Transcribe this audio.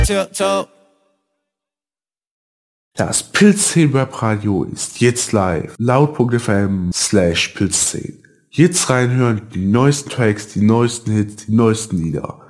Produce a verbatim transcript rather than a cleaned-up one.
Das Pilzszenen Webradio ist jetzt live. Laut.fm slash Pilzszenen. Jetzt reinhören, die neuesten Tracks, die neuesten Hits, die neuesten Lieder.